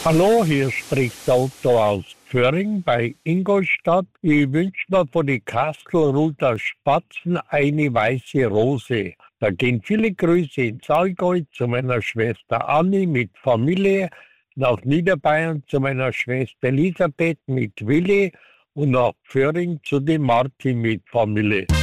Hallo, hier spricht der Otto aus Pföring bei Ingolstadt. Ich wünsche mir von die Kastelruther Spatzen eine weiße Rose. Da gehen viele Grüße ins Allgäu zu meiner Schwester Anni mit Familie, nach Niederbayern zu meiner Schwester Elisabeth mit Willi und nach Pföring zu dem Martin mit Familie.